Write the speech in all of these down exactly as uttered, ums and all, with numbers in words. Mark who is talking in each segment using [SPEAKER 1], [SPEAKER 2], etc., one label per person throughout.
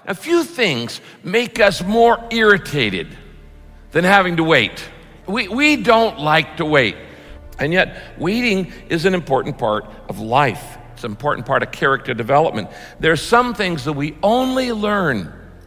[SPEAKER 1] A few things make us more irritated than having to wait. We, we don't like to wait. And yet, waiting is an important part of life. It's an important part of character development. There are some things that we only learn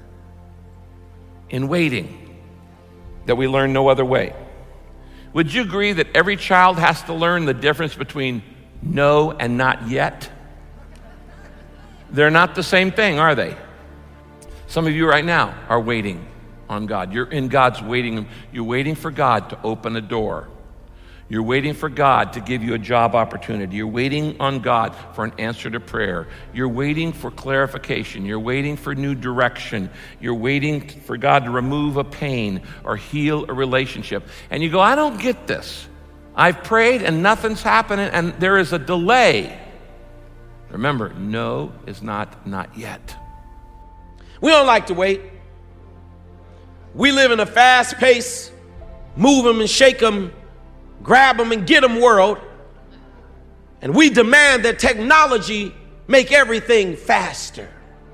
[SPEAKER 1] in waiting that we learn no other way. Would you agree that every child has to learn the difference between no and not yet? They're not the same thing, are they? Some of you right now are waiting on God. You're in God's waiting room. You're waiting for God to open a door. You're waiting for God to give you a job opportunity. You're waiting on God for an answer to prayer. You're waiting for clarification. You're waiting for new direction. You're waiting for God to remove a pain or heal a relationship. And you go, I don't get this. I've prayed and nothing's happening and there is a delay. Remember, no is not not yet.
[SPEAKER 2] We don't like to wait. We live in a fast-paced, move 'em and shake 'em, grab 'em and get 'em world. And we demand that technology make everything faster.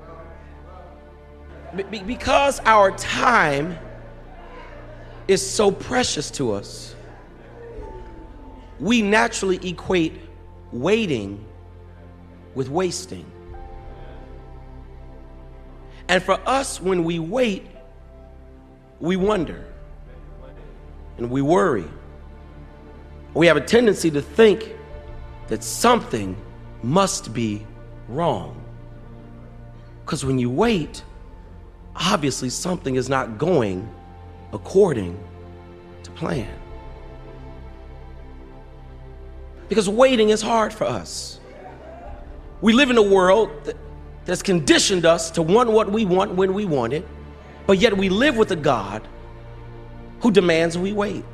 [SPEAKER 2] Be- because our time is so precious to us, we naturally equate waiting with wasting. And for us, when we wait, we wonder and we worry. We have a tendency to think that something must be wrong. Because when you wait, obviously something is not going according to plan. Because waiting is hard for us. We live in a world that that's conditioned us to want what we want when we want it, but yet we live with a God who demands we wait.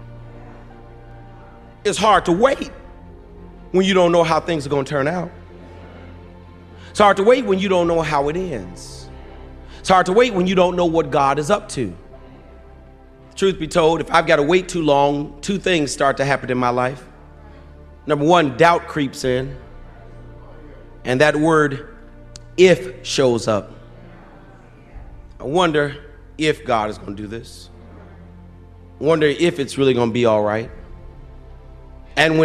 [SPEAKER 2] It's hard to wait when you don't know how things are going to turn out. It's hard to wait when you don't know how it ends. It's hard to wait when you don't know what God is up to. Truth be told, if I've got to wait too long, two things start to happen in my life. Number one, doubt creeps in, and that word if shows up. I wonder if God is going to do this. I wonder if it's really going to be all right. And when